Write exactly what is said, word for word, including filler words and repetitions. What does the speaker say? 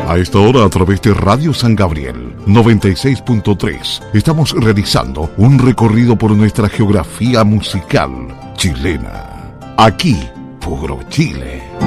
A esta hora, a través de Radio San Gabriel noventa y seis punto tres, estamos realizando un recorrido por nuestra geografía musical chilena. Aquí, puro Chile.